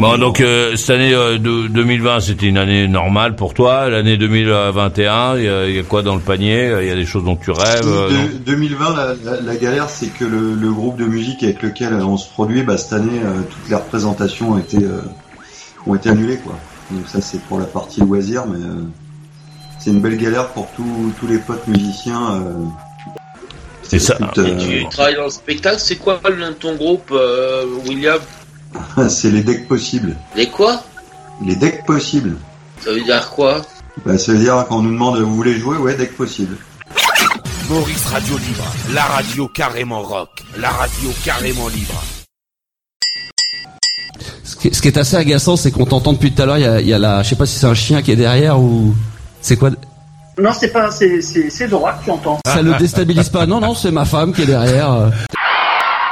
Bon, donc cette année 2020, c'était une année normale pour toi. L'année 2021, il y a quoi dans le panier? Il y a des choses dont tu rêves? 2020, la galère, c'est que le groupe de musique avec lequel on se produit, cette année, toutes les représentations ont été annulées, quoi. Donc ça, c'est pour la partie loisir, mais c'est une belle galère pour tous les potes musiciens. C'est ça. Et tu travailles dans le spectacle, c'est quoi le nom de ton groupe, William? C'est les decks possibles. Les quoi? Les decks possibles. Ça veut dire quoi? Ça veut dire quand on nous demande vous voulez jouer, ouais, deck possible. Maurice Radio Libre, la radio carrément rock, la radio carrément libre. Ce qui est assez agaçant, c'est qu'on t'entend depuis tout à l'heure, il y a je sais pas si c'est un chien qui est derrière ou c'est quoi? Non, c'est Dora que tu entends. Ça le déstabilise pas. Non, c'est ma femme qui est derrière.